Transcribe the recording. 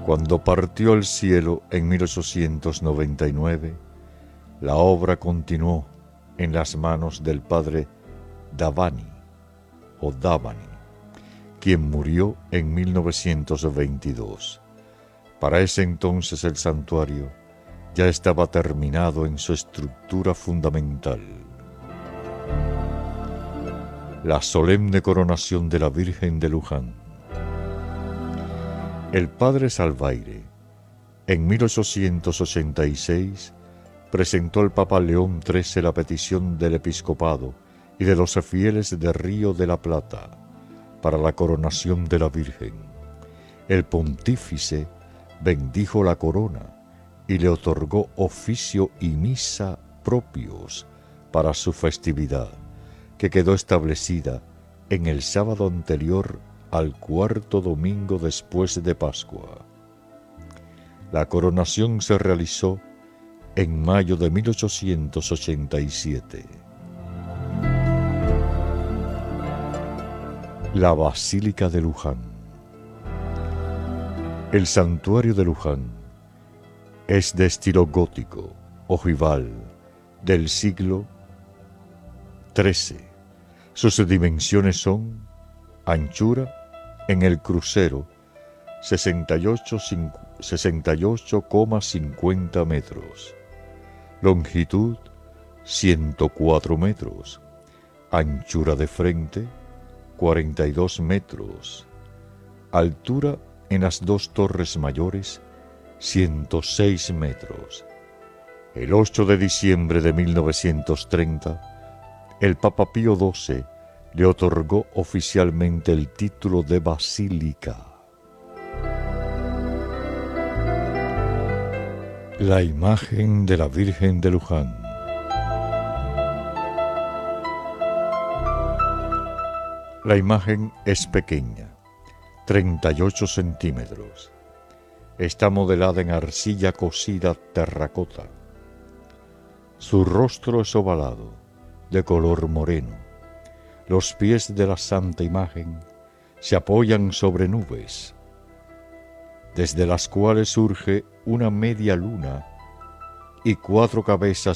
Cuando partió al cielo en 1899, la obra continuó en las manos del padre Davani, quien murió en 1922. Para ese entonces el santuario ya estaba terminado en su estructura fundamental. La solemne coronación de la Virgen de Luján. El padre Salvaire, en 1886, presentó al Papa León XIII la petición del episcopado y de los fieles de Río de la Plata para la coronación de la Virgen. El pontífice bendijo la corona y le otorgó oficio y misa propios para su festividad, que quedó establecida en el sábado anterior al cuarto domingo después de Pascua. La coronación se realizó en mayo de 1887. La Basílica de Luján. El santuario de Luján es de estilo gótico, ojival, del siglo XIII. Sus dimensiones son: anchura en el crucero 68,50 metros, longitud 104 metros, anchura de frente 42 metros, altura en las dos torres mayores 106 metros. El 8 de diciembre de 1930, el Papa Pío XII le otorgó oficialmente el título de basílica. La imagen de la Virgen de Luján. La imagen es pequeña, 38 centímetros. Está modelada en arcilla cocida terracota. Su rostro es ovalado, de color moreno. Los pies de la Santa Imagen se apoyan sobre nubes, desde las cuales surge una media luna y 4 cabezas